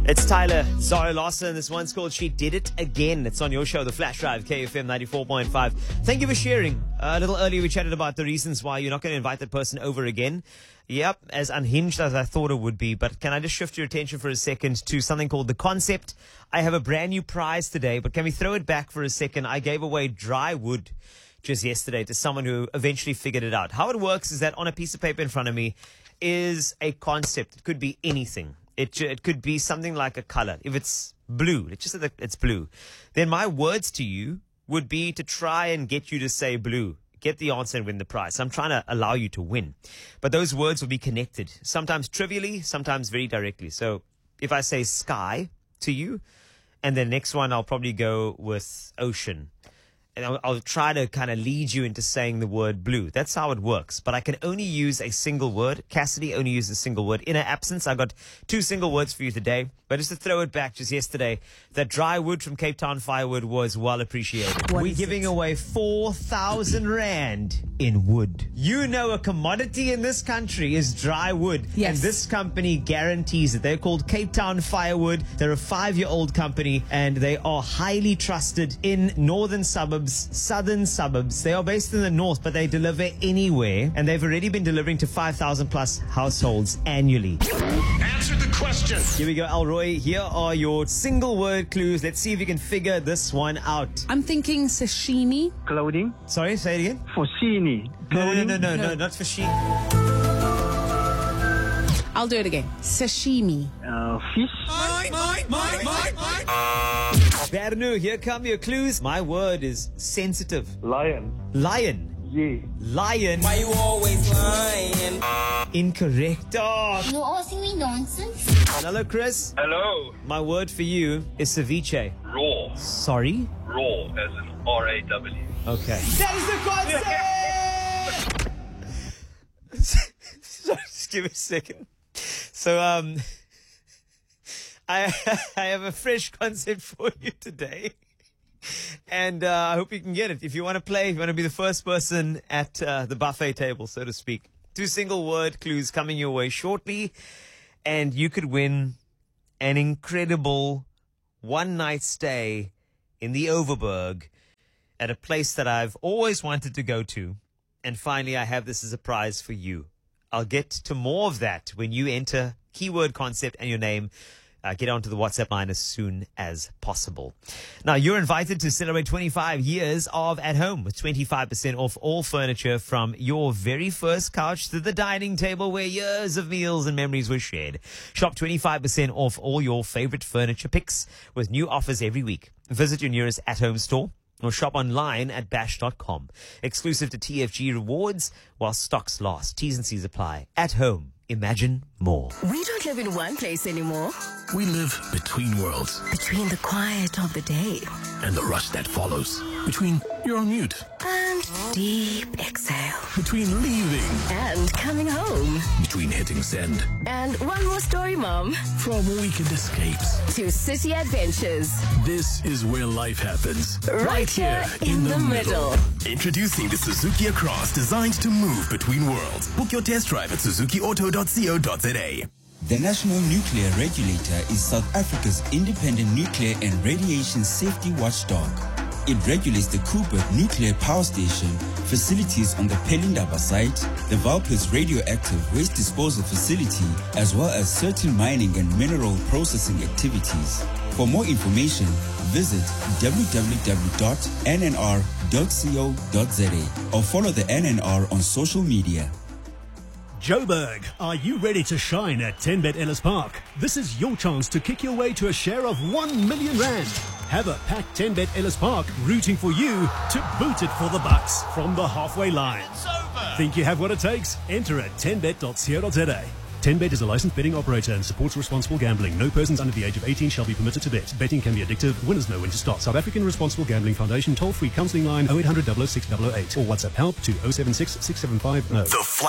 It's Tyler, Zara Larson. This one's called She Did It Again. It's on your show, The Flash Drive, KFM 94.5. Thank you for sharing. A little earlier, we chatted about the reasons why you're not going to invite that person over again. Yep, as unhinged as I thought it would be. But can I just shift your attention for a second to something called The Concept? I have a brand new prize today, but can we throw it back for a second? I gave away dry wood just yesterday to someone who eventually figured it out. How it works is that on a piece of paper in front of me is a concept. It could be anything. It could be something like a color. If it's blue, let's just say that it's blue, then my words to you would be to try and get you to say blue. Get the answer and win the prize. So I'm trying to allow you to win. But those words will be connected, sometimes trivially, sometimes very directly. So if I say sky to you, and the next one I'll probably go with ocean. And I'll try to kind of lead you into saying the word blue. That's how it works. But I can only use a single word. Cassidy only used a single word. In her absence, I got 2 single words for you today. But just to throw it back just yesterday, that dry wood from Cape Town Firewood was well appreciated. We're giving away 4,000 Rand in wood. You know a commodity in this country is dry wood. Yes. And this company guarantees it. They're called Cape Town Firewood. They're a 5-year-old company and they are highly trusted in northern suburbs, southern suburbs. They are based in the north, but they deliver anywhere. And they've already been delivering to 5,000 plus households annually. Answer the question. Here we go, Alroy. Here are your single word clues. Let's see if you can figure this one out. I'm thinking sashimi. Clothing. Sorry, say it again. Foschini. No, not for she. I'll do it again. Sashimi. Fish. Bernu, here come your clues. My word is sensitive. Lion. Lion. Yeah. Lion. Why you always lying? Incorrect. Oh. You're asking me nonsense. Hello, Chris. Hello. My word for you is ceviche. Raw. Sorry? Raw, as in R-A-W. Okay. That is the concept! Sorry, just give me a second. So, I have a fresh concept for you today. And I hope you can get it. If you want to play, if you want to be the first person at the buffet table, so to speak. 2 single word clues coming your way shortly. And you could win an incredible one-night stay in the Overberg at a place that I've always wanted to go to. And finally, I have this as a prize for you. I'll get to more of that when you enter keyword concept and your name. Get onto the WhatsApp line as soon as possible. Now, you're invited to celebrate 25 years of At Home with 25% off all furniture from your very first couch to the dining table where years of meals and memories were shared. Shop 25% off all your favorite furniture picks with new offers every week. Visit your nearest At Home store or shop online at bash.com. Exclusive to TFG rewards while stocks last. T's and C's apply. At Home. Imagine more. We don't live in one place anymore. We live between worlds. Between the quiet of the day And the rush that follows. Between you're on mute. and deep exhale. Between leaving. And coming home. Between hitting send. And one more story, Mom. From weekend escapes. To city adventures. This is where life happens. Right here in the middle. Introducing the Suzuki Across, designed to move between worlds. Book your test drive at suzukiauto.co.za. The National Nuclear Regulator is South Africa's independent nuclear and radiation safety watchdog. It regulates the Koeberg Nuclear Power Station, facilities on the Pelindaba site, the Valpes radioactive waste disposal facility, as well as certain mining and mineral processing activities. For more information, visit www.nnr.co.za or follow the NNR on social media. Joburg, are you ready to shine at 10Bet Ellis Park? This is your chance to kick your way to a share of 1 million rand. Have a packed 10Bet Ellis Park rooting for you to boot it for the bucks from the halfway line. Think you have what it takes? Enter at 10bet.co.za. 10Bet is a licensed betting operator and supports responsible gambling. No persons under the age of 18 shall be permitted to bet. Betting can be addictive. Winners know when to stop. South African Responsible Gambling Foundation toll-free counselling line 0800 006 008 or WhatsApp help to 076 675 no. The